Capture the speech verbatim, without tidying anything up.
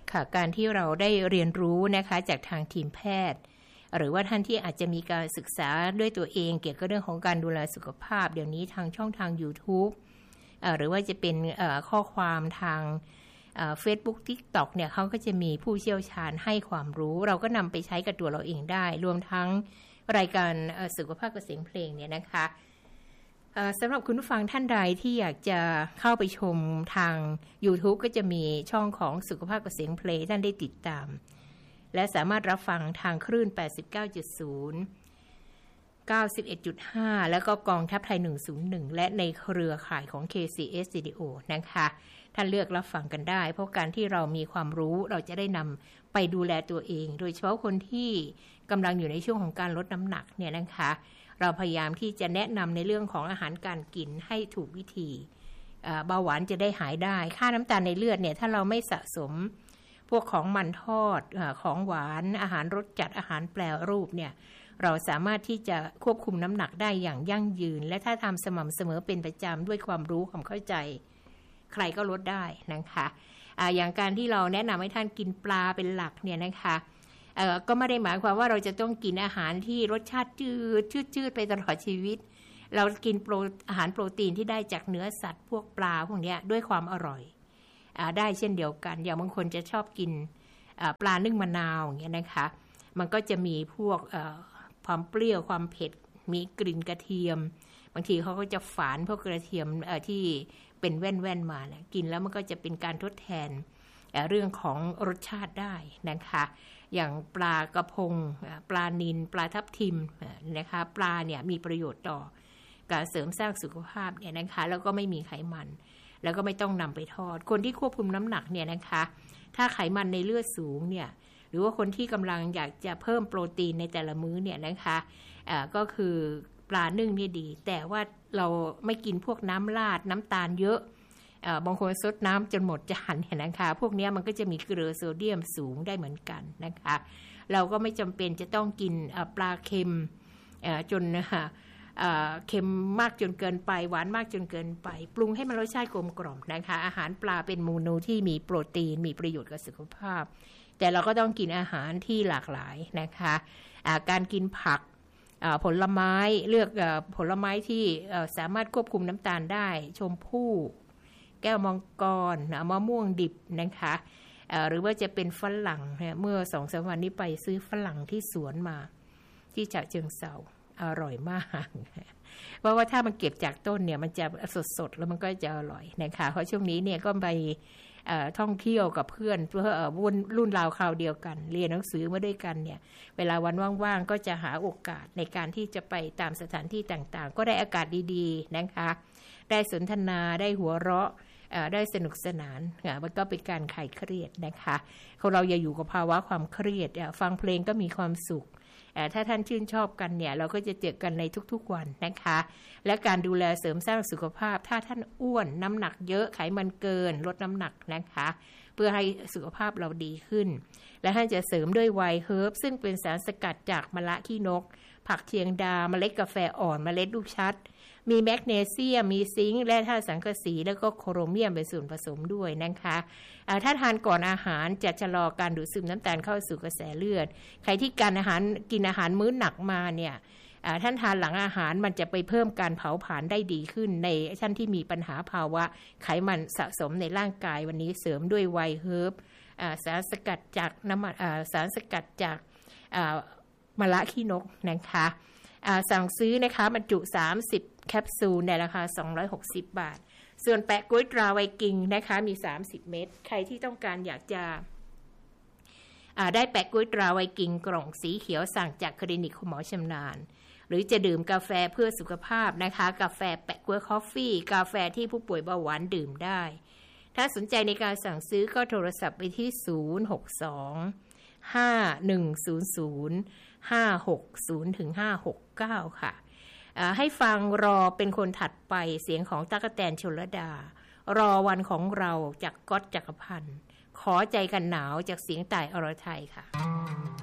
ค่ะการที่เราได้เรียนรู้นะคะจากทางทีมแพทย์หรือว่าท่านที่อาจจะมีการศึกษาด้วยตัวเองเกี่ยวกับเรื่องของการดูแลสุขภาพเดี๋ยวนี้ทางช่องทาง YouTube หรือว่าจะเป็นข้อความทางเฟซบุ๊ก TikTok เนี่ยเขาก็จะมีผู้เชี่ยวชาญให้ความรู้เราก็นำไปใช้กับตัวเราเองได้รวมทั้งรายการสุขภาพกับเสียงเพลงเนี่ยนะคะสำหรับคุณผู้ฟังท่านใดที่อยากจะเข้าไปชมทาง YouTube ก็จะมีช่องของสุขภาพกับเสียงเพลงท่านได้ติดตามและสามารถรับฟังทางคลื่น แปดสิบเก้าจุดศูนย์ เก้าสิบเอ็ดจุดห้า แล้วก็กองทัพไทยหนึ่งศูนย์หนึ่งและในเครือข่ายของ เค ซี เอส Radio นะคะท่านเลือกรับฟังกันได้เพราะการที่เรามีความรู้เราจะได้นำไปดูแลตัวเองโดยเฉพาะคนที่กำลังอยู่ในช่วงของการลดน้ำหนักเนี่ยนะคะเราพยายามที่จะแนะนำในเรื่องของอาหารการกินให้ถูกวิธีเบาหวานจะได้หายได้ค่าน้ำตาลในเลือดเนี่ยถ้าเราไม่สะสมพวกของมันทอดของหวานอาหารรสจัดอาหารแปรรูปเนี่ยเราสามารถที่จะควบคุมน้ำหนักได้อย่างยั่งยืนและถ้าทำสม่ำเสมอเป็นประจำด้วยความรู้ความเข้าใจใครก็ลดได้นะคะอ่าอย่างการที่เราแนะนำให้ท่านกินปลาเป็นหลักเนี่ยนะคะเอ่อก็ไม่ได้หมายความว่าเราจะต้องกินอาหารที่รสชาติจืดชืดๆไปตลอดชีวิตเรากินโปรอาหารโปรตีนที่ได้จากเนื้อสัตว์พวกปลาพวกนี้ด้วยความอร่อยอ่าได้เช่นเดียวกันอย่างบางคนจะชอบกินอ่าปลานึ่งมะนาวอย่างเงี้ยนะคะมันก็จะมีพวกเอ่อความเปรี้ยวความเผ็ดมีกลิ่นกระเทียมบางทีเขาก็จะฝานพวกกระเทียมเอ่อที่เป็นแว่นๆมานะกินแล้วมันก็จะเป็นการทดแทนเอ่อเรื่องของรสชาติได้นะคะอย่างปลากระพงปลานิลปลาทับทิมนะคะปลาเนี่ยมีประโยชน์ต่อการเสริมสร้างสุขภาพเนี่ยนะคะแล้วก็ไม่มีไขมันแล้วก็ไม่ต้องนำไปทอดคนที่ควบคุมน้ำหนักเนี่ยนะคะถ้าไขมันในเลือดสูงเนี่ยหรือว่าคนที่กำลังอยากจะเพิ่มโปรตีนในแต่ละมื้อเนี่ยนะคะอ่าก็คือปลานึ่งนี่ดีแต่ว่าเราไม่กินพวกน้ำราดน้ำตาลเยอะอ่าบางคนซดน้ำจนหมดจานเนี่ยนะคะพวกนี้มันก็จะมีเกลือโซเดียมสูงได้เหมือนกันนะคะเราก็ไม่จำเป็นจะต้องกินปลาเค็มจนนะคะเค็มมากจนเกินไปหวานมากจนเกินไปปรุงให้มันรสชาติกลมกล่อมนะคะอาหารปลาเป็นเมนูที่มีโปรตีนมีประโยชน์กับสุขภาพแต่เราก็ต้องกินอาหารที่หลากหลายนะคะการกินผักผลไม้เลือกผลไม้ที่สามารถควบคุมน้ำตาลได้ชมพู่แก้วมังกรมะม่วงดิบนะคะหรือว่าจะเป็นฝรั่งเมื่อ สองถึงสาม วันนี้ไปซื้อฝรั่งที่สวนมาที่ฉะเชิงเทราอร่อยมากเพราะว่าถ้ามันเก็บจากต้นเนี่ยมันจะสดๆแล้วมันก็จะอร่อยนะคะเพราะช่วงนี้เนี่ยก็ไปท่องเที่ยวกับเพื่อนเพื่อรุ่นราวคราวเดียวกันเรียนหนังสือมาด้วยกันเนี่ยเวลาวันว่างๆก็จะหาโอกาสในการที่จะไปตามสถานที่ต่างๆก็ได้อากาศดีๆนะคะได้สนทนาได้หัวเราะได้สนุกสนานมันก็เป็นการคลายเครียดนะคะคนเราอย่าอยู่กับภาวะความเครียดฟังเพลงก็มีความสุขถ้าท่านชื่นชอบกันเนี่ยเราก็จะเจอกันในทุกๆวันนะคะและการดูแลเสริมสร้างสุขภาพถ้าท่านอ้วนน้ำหนักเยอะไขมันเกินลดน้ำหนักนะคะเพื่อให้สุขภาพเราดีขึ้นและท่านจะเสริมด้วยไวน์เฮิร์บซึ่งเป็นสารสกัดจากมะละขี้นกผักเทียงดาเมล็ดกาแฟอ่อนเมล็ดลูกชัดมีแมกนีเซียมมีซิงค์และธาตุสังกะสีแล้วก็โครเมียมเป็นส่วนผสมด้วยนะคะถ้าทานก่อนอาหารจะชะลอการดูดซึมน้ำตาลเข้าสู่กระแสเลือดใครที่การอาหารกินอาหารมื้อหนักมาเนี่ยท่านทานหลังอาหารมันจะไปเพิ่มการเผาผลาญได้ดีขึ้นในท่านที่มีปัญหาภาวะไขมันสะสมในร่างกายวันนี้เสริมด้วยไวน์เฮิร์บสารสกัดจากน้ำมันสารสกัดจากมะละขี้นกนะคะสั่งซื้อนะคะบรรจุสามสิบแคปซูลในราคาสองร้อยหกสิบบาทส่วนแปะก๊วยตราไวกิงนะคะมีสามสิบเม็ดใครที่ต้องการอยากจะได้แปะก๊วยตราไวกิงกล่องสีเขียวสั่งจากคลินิกคุณหมอชำนาญหรือจะดื่มกาแฟเพื่อสุขภาพนะคะกาแฟแปะก๊วยคอฟฟี่กาแฟที่ผู้ป่วยเบาหวานดื่มได้ถ้าสนใจในการสั่งซื้อก็โทรศัพท์ไปที่ศูนย์ หก สอง ห้า หนึ่ง ศูนย์ ศูนย์ ห้า หก ศูนย์ ถึง ห้า หก เก้าค่ะให้ฟังรอเป็นคนถัดไปเสียงของตั๊กแตนชลดารอวันของเราจากก๊อตจักรพันธ์ขอใจกันหนาวจากเสียงต่ายอรไทยค่ะ